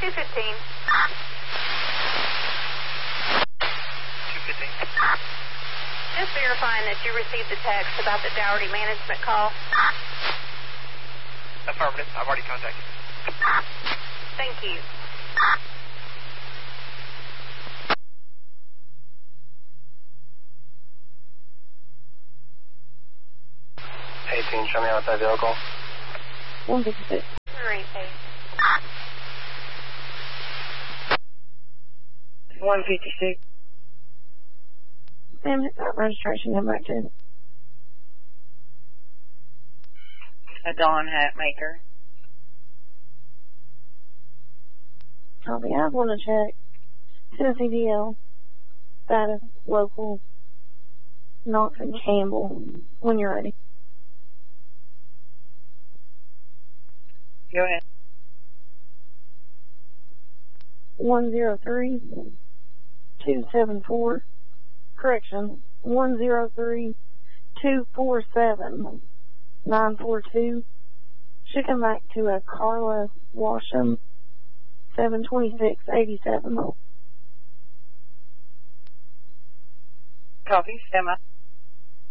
215. 215. Just verifying that you received the text about the Dougherty management call. Affirmative. I've already contacted. Thank you. Show me outside vehicle. 156. 3-8. 156. Sam, hit that registration number too. A Dawn Hatmaker. Copy. I want to check Tennessee DL status local Knox and Campbell when you're ready. Go ahead. 103-274. Correction. 103-247-942. Should come back to a Carla Washam 72687. Copy. Stand by.